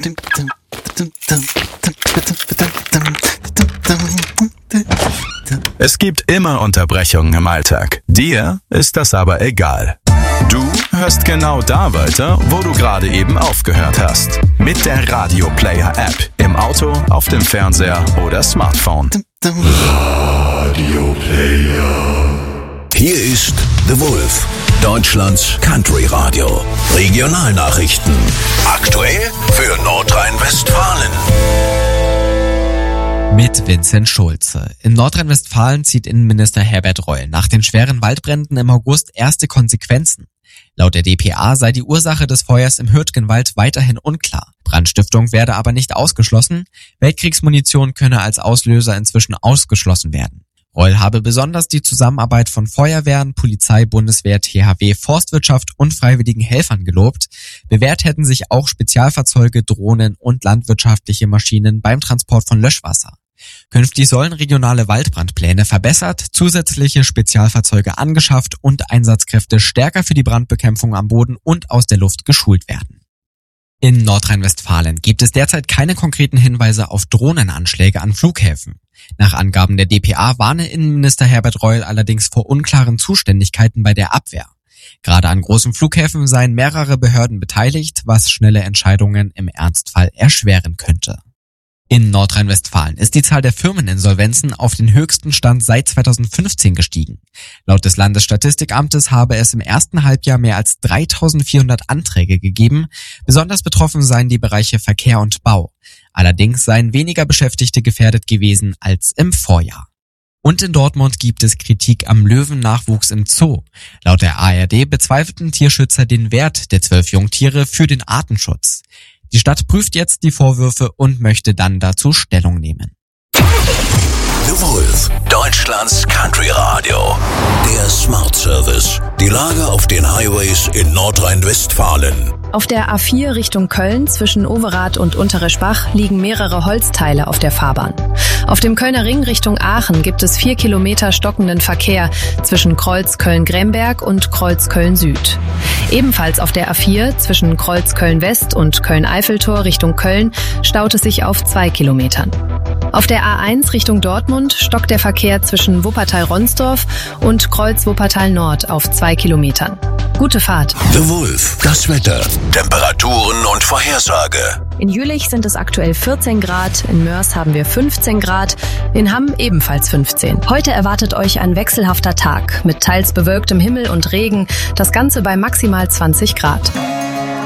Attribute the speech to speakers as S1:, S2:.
S1: Es gibt immer Unterbrechungen im Alltag. Dir ist das aber egal. Du hörst genau da weiter, wo du gerade eben aufgehört hast. Mit der Radio Player App. Im Auto, auf dem Fernseher oder Smartphone.
S2: Radio Player. Hier ist The Wolf, Deutschlands Country Radio. Regionalnachrichten. Aktuell für Nordrhein-Westfalen.
S3: Mit Vincent Schulze. In Nordrhein-Westfalen zieht Innenminister Herbert Reul nach den schweren Waldbränden im August erste Konsequenzen. Laut der dpa sei die Ursache des Feuers im Hürtgenwald weiterhin unklar. Brandstiftung werde aber nicht ausgeschlossen. Weltkriegsmunition könne als Auslöser inzwischen ausgeschlossen werden. Reul habe besonders die Zusammenarbeit von Feuerwehren, Polizei, Bundeswehr, THW, Forstwirtschaft und freiwilligen Helfern gelobt. Bewährt hätten sich auch Spezialfahrzeuge, Drohnen und landwirtschaftliche Maschinen beim Transport von Löschwasser. Künftig sollen regionale Waldbrandpläne verbessert, zusätzliche Spezialfahrzeuge angeschafft und Einsatzkräfte stärker für die Brandbekämpfung am Boden und aus der Luft geschult werden. In Nordrhein-Westfalen gibt es derzeit keine konkreten Hinweise auf Drohnenanschläge an Flughäfen. Nach Angaben der dpa warne Innenminister Herbert Reul allerdings vor unklaren Zuständigkeiten bei der Abwehr. Gerade an großen Flughäfen seien mehrere Behörden beteiligt, was schnelle Entscheidungen im Ernstfall erschweren könnte. In Nordrhein-Westfalen ist die Zahl der Firmeninsolvenzen auf den höchsten Stand seit 2015 gestiegen. Laut des Landesstatistikamtes habe es im ersten Halbjahr mehr als 3.400 Anträge gegeben. Besonders betroffen seien die Bereiche Verkehr und Bau. Allerdings seien weniger Beschäftigte gefährdet gewesen als im Vorjahr. Und in Dortmund gibt es Kritik am Löwennachwuchs im Zoo. Laut der ARD bezweifelten Tierschützer den Wert der 12 Jungtiere für den Artenschutz. Die Stadt prüft jetzt die Vorwürfe und möchte dann dazu Stellung nehmen.
S2: The Wolf, Deutschlands Country Radio. Der Smart Service. Die Lage auf den Highways in Nordrhein-Westfalen.
S4: Auf der A4 Richtung Köln zwischen Overath und Untereschbach liegen mehrere Holzteile auf der Fahrbahn. Auf dem Kölner Ring Richtung Aachen gibt es 4 Kilometer stockenden Verkehr zwischen Kreuz Köln-Gremberg und Kreuz Köln-Süd. Ebenfalls auf der A4 zwischen Kreuz Köln-West und Köln-Eiffeltor Richtung Köln staut es sich auf 2 Kilometern. Auf der A1 Richtung Dortmund stockt der Verkehr zwischen Wuppertal-Ronsdorf und Kreuz Wuppertal-Nord auf 2 Kilometern. Gute Fahrt.
S2: The Wolf, das Wetter, Temperaturen und Vorhersage.
S4: In Jülich sind es aktuell 14 Grad, in Mörs haben wir 15 Grad, in Hamm ebenfalls 15. Heute erwartet euch ein wechselhafter Tag mit teils bewölktem Himmel und Regen, das Ganze bei maximal 20 Grad.